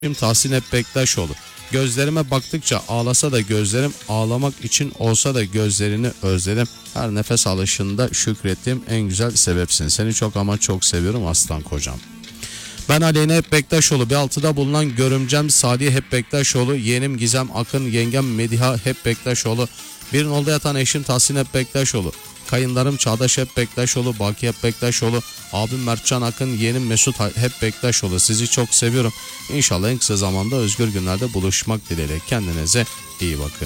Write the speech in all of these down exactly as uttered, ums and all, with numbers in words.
Tahsin hep Bektaşoğlu. Gözlerime baktıkça ağlasa da gözlerim, ağlamak için olsa da gözlerini özledim. Her nefes alışında şükrettiğim en güzel sebepsin. Seni çok ama çok seviyorum aslan kocam. Ben Aleyna hep Bektaşoğlu. Bir altıda bulunan görümcem Salih hep Bektaşoğlu. Yeğenim Gizem Akın, yengem Mediha hep Bektaşoğlu. Bir nolda yatan eşim Tahsin hep Bektaşoğlu. Kayınlarım Çağdaş hep Bektaşoğlu, Baki hep Bektaşoğlu, abim Mertcan Akın, yeğenim Mesut hep Bektaşoğlu. Sizi çok seviyorum. İnşallah en kısa zamanda özgür günlerde buluşmak dileğiyle. Kendinize iyi bakın.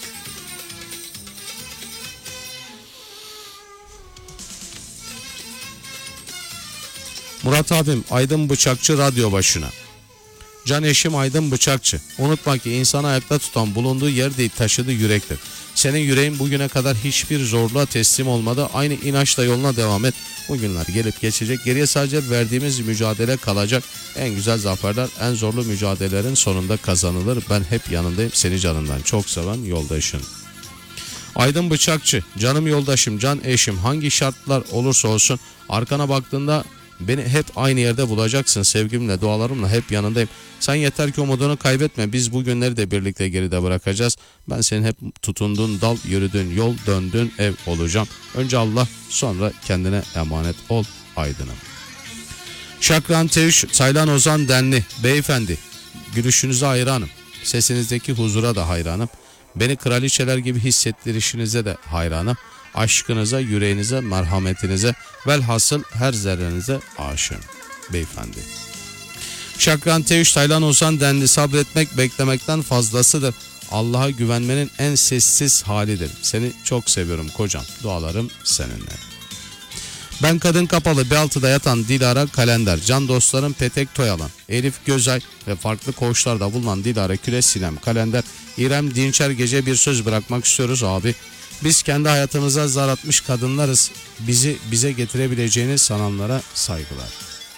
Murat abim Aydın Bıçakçı radyo başına. Can eşim Aydın Bıçakçı. Unutma ki insanı ayakta tutan bulunduğu yer değil, taşıdığı yürektir. Senin yüreğin bugüne kadar hiçbir zorluğa teslim olmadı. Aynı inançla yoluna devam et. Bu günler gelip geçecek. Geriye sadece verdiğimiz mücadele kalacak. En güzel zaferler en zorlu mücadelelerin sonunda kazanılır. Ben hep yanındayım. Seni canından çok seven yoldaşın. Aydın Bıçakçı. Canım yoldaşım, can eşim. Hangi şartlar olursa olsun arkana baktığında beni hep aynı yerde bulacaksın. Sevgimle, dualarımla hep yanındayım. Sen yeter ki umudunu kaybetme. Biz bu günleri de birlikte geride bırakacağız. Ben senin hep tutunduğun dal, yürüdüğün yol, döndüğün ev olacağım. Önce Allah, sonra kendine emanet ol Aydın'ım. Şakran Tevş, Saylan Ozan Denli. Beyefendi, gülüşünüze hayranım. Sesinizdeki huzura da hayranım. Beni kraliçeler gibi hissettirişinize de hayranım. Aşkınıza, yüreğinize, merhametinize, velhasıl her zerrenize aşığım beyefendi. Şakran Tevş, Taylan Ozan Denli. Sabretmek beklemekten fazlasıdır. Allah'a güvenmenin en sessiz halidir. Seni çok seviyorum kocam. Dualarım seninle. Ben kadın kapalı bir altıda yatan Dilara Kalender. Can dostlarım Petek Toyalan, Elif Gözay ve farklı koğuşlarda bulunan Dilara Küre Sinem Kalender. İrem Dinçer, gece bir söz bırakmak istiyoruz abi. Biz kendi hayatımıza zar atmış kadınlarız. Bizi bize getirebileceğini sananlara saygılar.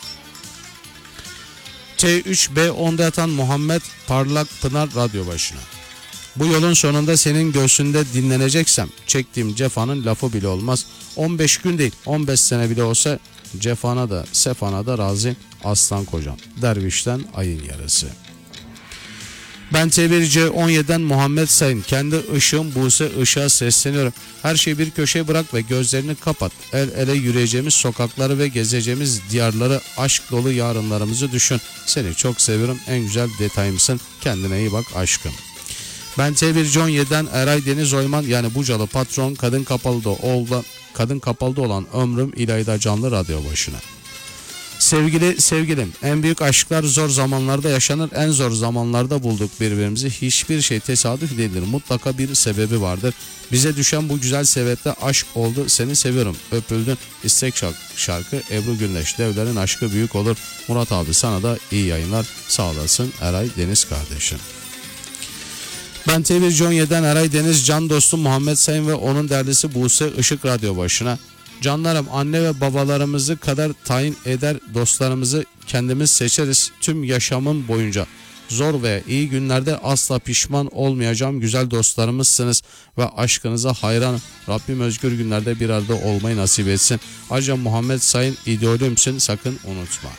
T üç B onda yatan Muhammed Parlak Pınar radyo başına. Bu yolun sonunda senin göğsünde dinleneceksem çektiğim cefanın lafı bile olmaz. on beş gün değil on beş sene bile olsa cefana da sefana da razı aslan kocam. Dervişten ayın yarısı. Ben T bir C on yediden Muhammed Sayın. Kendi ışığım Buse Işık'a sesleniyorum. Her şeyi bir köşeye bırak ve gözlerini kapat. El ele yürüyeceğimiz sokakları ve gezeceğimiz diyarları, aşk dolu yarınlarımızı düşün. Seni çok seviyorum. En güzel detayımsın. Kendine iyi bak aşkım. Ben T bir C on yediden Eray Deniz Oyman, yani Bucalı patron, kadın kapalıda olan, kadın kapalıda olan ömrüm İlayda Canlı radyo başına. Sevgili sevgilim, en büyük aşklar zor zamanlarda yaşanır. En zor zamanlarda bulduk birbirimizi. Hiçbir şey tesadüf değildir. Mutlaka bir sebebi vardır. Bize düşen bu güzel sebeple aşk oldu. Seni seviyorum. Öpüldün. İstek şarkı Ebru Gündeş. Devlerin aşkı büyük olur. Murat abi sana da iyi yayınlar. Sağ olasın Eray Deniz kardeşim. Ben T bir C on yediden Eray Deniz, can dostum Muhammed Sayın ve onun derlisi Buse Işık radyo başına. Canlarım, anne ve babalarımızı kadar tayin eder dostlarımızı kendimiz seçeriz. Tüm yaşamım boyunca zor ve iyi günlerde asla pişman olmayacağım güzel dostlarımızsınız ve aşkınıza hayran. Rabbim özgür günlerde bir arada olmayı nasip etsin. Ayrıca Muhammed Sayın idolümsün, sakın unutma.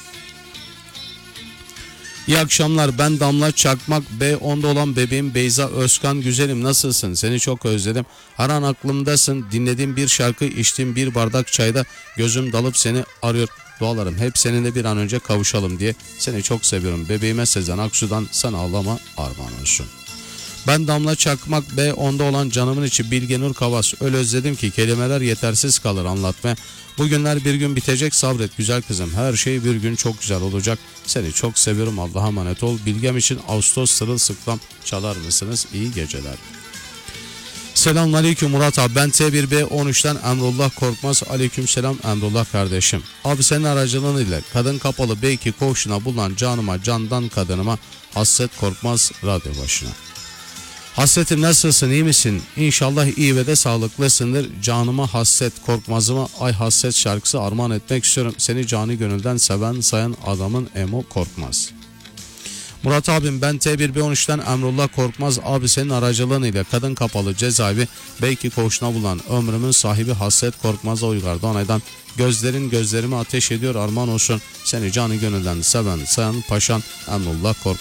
İyi akşamlar, ben Damla Çakmak. B onda olan bebeğim Beyza Özkan. Güzelim, nasılsın? Seni çok özledim. Her an aklımdasın. Dinlediğim bir şarkı, içtiğim bir bardak çayda gözüm dalıp seni arıyor. Dualarım hep seninle bir an önce kavuşalım diye. Seni çok seviyorum. Bebeğime Sezen Aksu'dan sana ağlama armağan olsun. Ben Damla Çakmak. B onda olan canımın içi Bilge Nur Kavas. Öyle özledim ki kelimeler yetersiz kalır anlatmaya. Bugünler bir gün bitecek, sabret güzel kızım. Her şey bir gün çok güzel olacak. Seni çok seviyorum, Allah'a emanet ol. Bilgem için Ağustos sırılsıklam çalar mısınız? İyi geceler. Selamünaleyküm Murat abi. Ben T bir B on üçten Emrullah Korkmaz. Aleykümselam Emrullah kardeşim. Abi senin aracılığın ile kadın kapalı B iki koğuşuna bulunan canıma, candan kadınıma Hasret Korkmaz radyo başına. Hasretim, nasılsın, iyi misin? İnşallah iyi ve de sağlıklısındır. Canıma hasret korkmazıma ay hasret şarkısı armağan etmek istiyorum. Seni canı gönülden seven sayan adamın Emo Korkmaz. Murat abim, ben T bir B on üçten Emrullah Korkmaz abi, senin aracılığın ile kadın kapalı cezaevi belki koğuşuna bulan ömrümün sahibi Hasret Korkmaz'a Uygar Doğanay'dan gözlerin gözlerime ateş ediyor, armağan olsun seni canı gönülden seven sayan paşan Emrullah Korkmaz.